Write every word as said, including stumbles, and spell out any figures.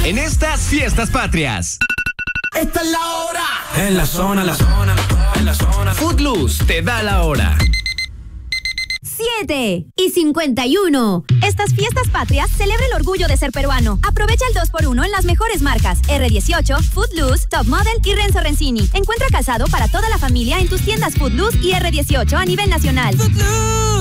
en estas fiestas patrias. ¡Esta es la hora! En la zona, en la zona, en la zona. Footloose te da la hora. siete y cincuenta y uno. Estas fiestas patrias celebra el orgullo de ser peruano. Aprovecha el dos por uno en las mejores marcas erre dieciocho, Footloose, Top Model y Renzo Rencini. Encuentra calzado para toda la familia en tus tiendas Footloose y erre dieciocho a nivel nacional. Footloose.